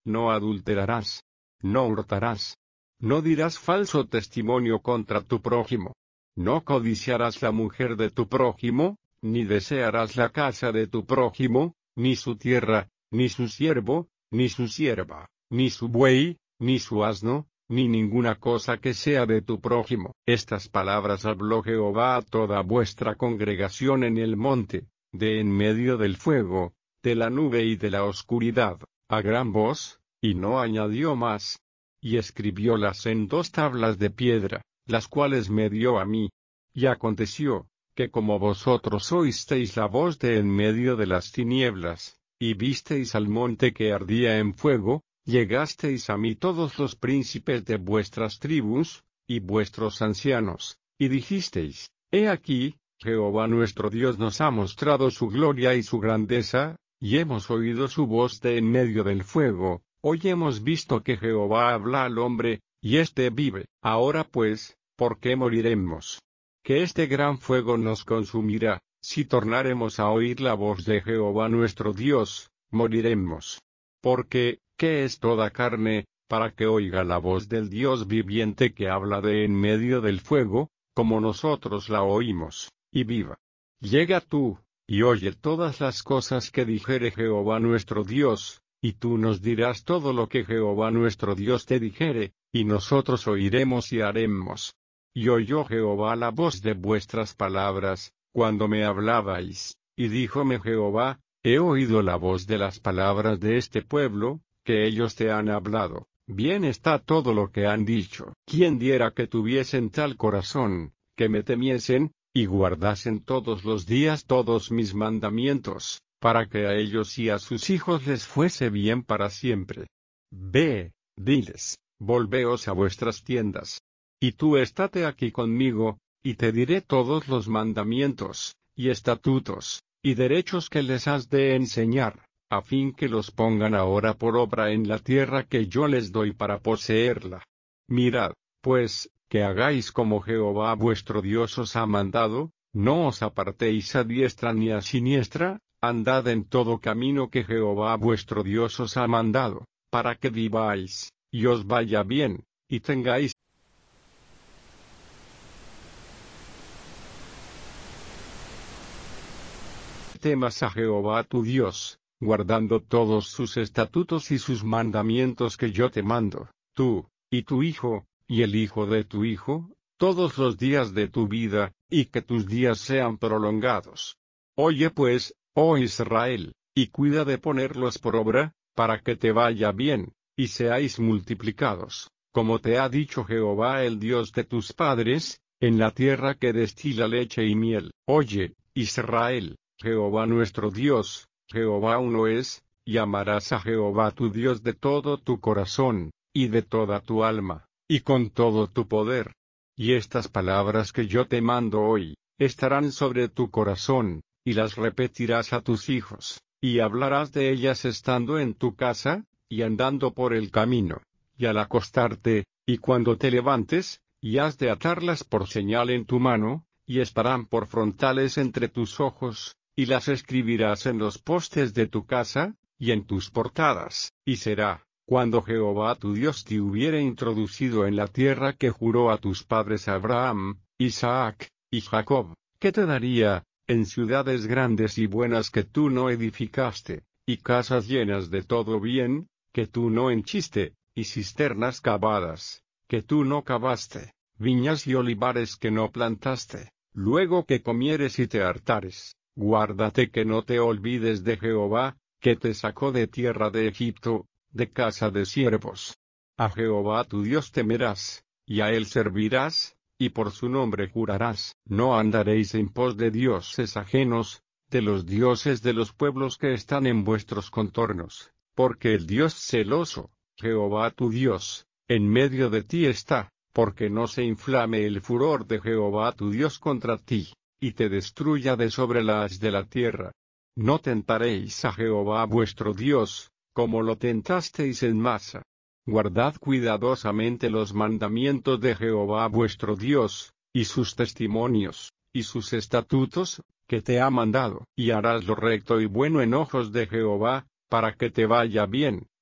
no adulterarás, no hurtarás, no dirás falso testimonio contra tu prójimo, no codiciarás la mujer de tu prójimo, ni desearás la casa de tu prójimo, ni su tierra, ni su siervo, ni su sierva, ni su buey, ni su asno, ni ninguna cosa que sea de tu prójimo. Estas palabras habló Jehová a toda vuestra congregación en el monte, de en medio del fuego, de la nube y de la oscuridad, a gran voz, y no añadió más. Y escribiólas en 2 tablas de piedra, las cuales me dio a mí. Y aconteció, que como vosotros oísteis la voz de en medio de las tinieblas, y visteis al monte que ardía en fuego, llegasteis a mí todos los príncipes de vuestras tribus, y vuestros ancianos, y dijisteis, he aquí, Jehová nuestro Dios nos ha mostrado su gloria y su grandeza, y hemos oído su voz de en medio del fuego, hoy hemos visto que Jehová habla al hombre, y éste vive. Ahora pues, ¿por qué moriremos? Que este gran fuego nos consumirá, si tornaremos a oír la voz de Jehová nuestro Dios, moriremos. Porque, ¿qué es toda carne, para que oiga la voz del Dios viviente que habla de en medio del fuego, como nosotros la oímos, y viva? Llega tú, y oye todas las cosas que dijere Jehová nuestro Dios, y tú nos dirás todo lo que Jehová nuestro Dios te dijere, y nosotros oiremos y haremos. Y oyó Jehová la voz de vuestras palabras, cuando me hablabais, y díjome Jehová, he oído la voz de las palabras de este pueblo, que ellos te han hablado, bien está todo lo que han dicho. ¿Quién diera que tuviesen tal corazón, que me temiesen, y guardasen todos los días todos mis mandamientos, para que a ellos y a sus hijos les fuese bien para siempre? Ve, diles, volveos a vuestras tiendas. Y tú estate aquí conmigo, y te diré todos los mandamientos, y estatutos, y derechos que les has de enseñar, a fin que los pongan ahora por obra en la tierra que yo les doy para poseerla. Mirad, pues, que hagáis como Jehová vuestro Dios os ha mandado, no os apartéis a diestra ni a siniestra, andad en todo camino que Jehová vuestro Dios os ha mandado, para que viváis, y os vaya bien, y tengáis temas a Jehová tu Dios, guardando todos sus estatutos y sus mandamientos que yo te mando, tú, y tu hijo, y el hijo de tu hijo, todos los días de tu vida, y que tus días sean prolongados. Oye pues, oh Israel, y cuida de ponerlos por obra, para que te vaya bien, y seáis multiplicados, como te ha dicho Jehová el Dios de tus padres, en la tierra que destila leche y miel. Oye, Israel, Jehová nuestro Dios, Jehová uno es, y amarás a Jehová tu Dios de todo tu corazón, y de toda tu alma, y con todo tu poder. Y estas palabras que yo te mando hoy, estarán sobre tu corazón, y las repetirás a tus hijos, y hablarás de ellas estando en tu casa, y andando por el camino, y al acostarte, y cuando te levantes, y has de atarlas por señal en tu mano, y estarán por frontales entre tus ojos, y las escribirás en los postes de tu casa, y en tus portadas. Y será, cuando Jehová tu Dios te hubiere introducido en la tierra que juró a tus padres Abraham, Isaac, y Jacob, que te daría, en ciudades grandes y buenas que tú no edificaste, y casas llenas de todo bien, que tú no henchiste, y cisternas cavadas, que tú no cavaste, viñas y olivares que no plantaste. Luego que comieres y te hartares, guárdate que no te olvides de Jehová, que te sacó de tierra de Egipto, de casa de siervos. A Jehová tu Dios temerás, y a él servirás, y por su nombre jurarás. No andaréis en pos de dioses ajenos, de los dioses de los pueblos que están en vuestros contornos, porque el Dios celoso, Jehová tu Dios, en medio de ti está, porque no se inflame el furor de Jehová tu Dios contra ti, y te destruya de sobre la haz de la tierra. No tentaréis a Jehová vuestro Dios, como lo tentasteis en Masa. Guardad cuidadosamente los mandamientos de Jehová vuestro Dios, y sus testimonios, y sus estatutos, que te ha mandado. Y harás lo recto y bueno en ojos de Jehová, para que te vaya bien,